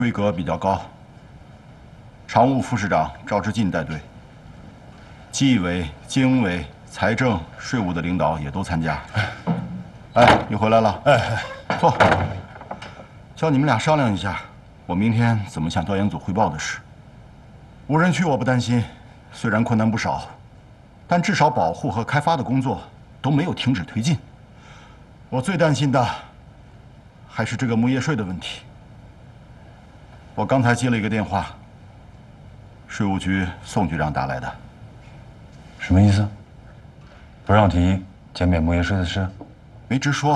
规格比较高。常务副市长赵志进带队，纪委、经委、财政、税务的领导也都参加。哎，你回来了。哎，坐。叫你们俩商量一下，我明天怎么向调研组汇报的事。无人区我不担心，虽然困难不少，但至少保护和开发的工作都没有停止推进。我最担心的还是这个物业税的问题。我刚才接了一个电话，税务局宋局长打来的。 什么意思？不让提减免物业税的事？ 没直说，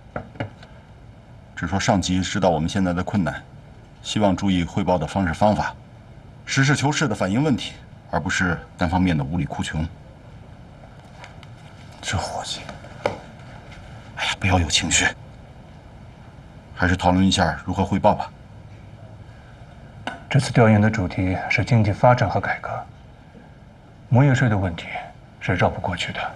只说上级知道我们现在的困难，希望注意汇报的方式方法，实事求是地反映问题，而不是单方面的无理哭穷。 这伙计， 哎呀，不要有情绪，还是讨论一下如何汇报吧。 这次调研的主题是经济发展和改革，物业税的问题是绕不过去的。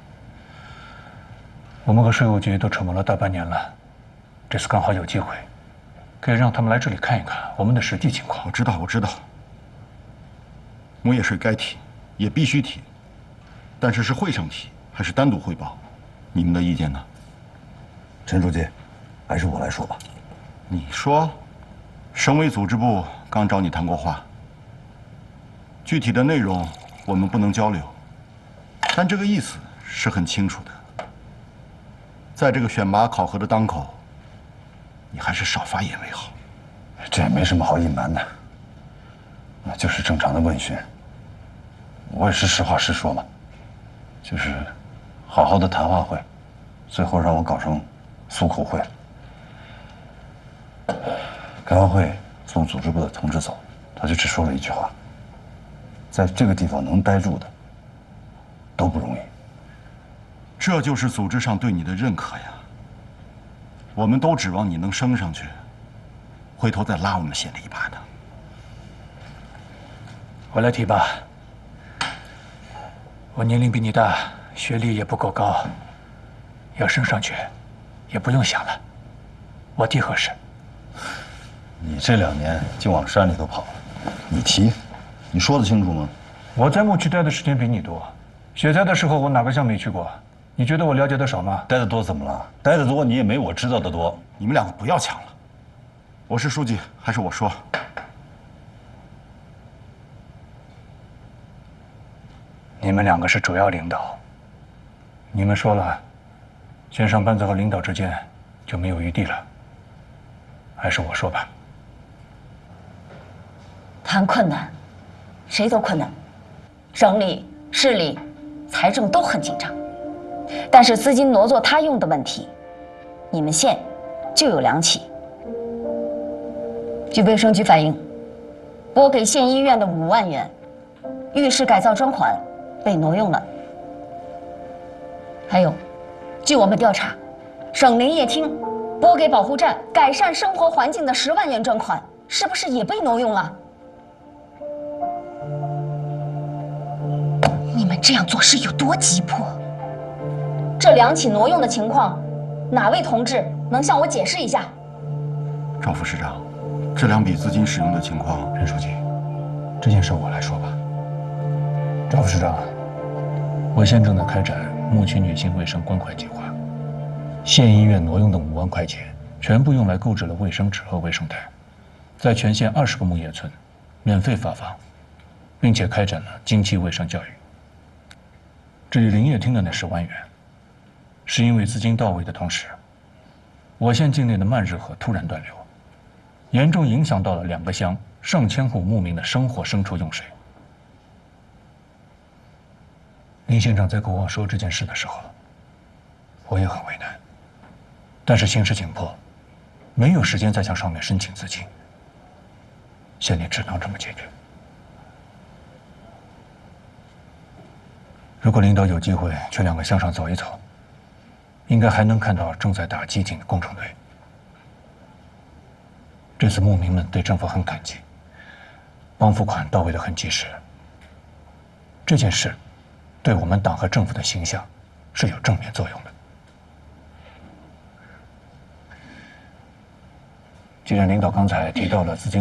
我们和税务局都筹谋了大半年了，这次刚好有机会，可以让他们来这里看一看我们的实际情况。 我知道，我知道，物业税该提，也必须提，但是会上提还是单独汇报？你们的意见呢？ 陈书记，还是我来说吧。 你说，省委组织部刚找你谈过话，具体的内容我们不能交流，但这个意思是很清楚的。在这个选拔考核的当口，你还是少发言为好。 这也没什么好隐瞒的，那就是正常的问询。我也是实话实说嘛，就是好好的谈话会，最后让我搞成诉苦会了。开完会送组织部的同志走，他就只说了一句话：在这个地方能待住的都不容易。 这就是组织上对你的认可呀。我们都指望你能升上去，回头再拉我们县里一把的。 我来提吧。我年龄比你大，学历也不够高，要升上去，也不用想了。我提合适。 你这2年就往山里头跑了，你提，你说得清楚吗？ 我在牧区待的时间比你多，雪灾的时候我哪个乡没去过？你觉得我了解的少吗？ 待得多怎么了？待得多你也没我知道的多。 你们两个不要抢了，我是书记，还是我说？ 你们2个是主要领导，你们说了，县上班子和领导之间就没有余地了，还是我说吧。 谈困难，谁都困难，省里、市里、财政都很紧张，但是资金挪作他用的问题，你们县就有2起。据卫生局反映，拨给县医院的5万元，浴室改造专款被挪用了。还有，据我们调查，省林业厅拨给保护站改善生活环境的10万元专款，是不是也被挪用了？你们这样做是有多急迫？这2起挪用的情况，哪位同志能向我解释一下？ 赵副市长，这2笔资金使用的情况， 任书记，这件事我来说吧。赵副市长，我县正在开展牧区女性卫生关怀计划，县医院挪用的5万块钱，全部用来购置了卫生纸和卫生毯，在全县20个牧业村免费发放，并且开展了经期卫生教育。至于林业厅的那10万元，是因为资金到位的同时，我县境内的曼日河突然断流，严重影响到了2个乡上千户牧民的生活牲畜用水。林县长在跟我说这件事的时候，我也很为难，但是形势紧迫，没有时间再向上面申请资金，县里只能这么解决。如果领导有机会去2个乡上走一走，应该还能看到正在打机井的工程队。这次牧民们对政府很感激，帮扶款到位的很及时。这件事对我们党和政府的形象是有正面作用的。 既然领导刚才提到了资金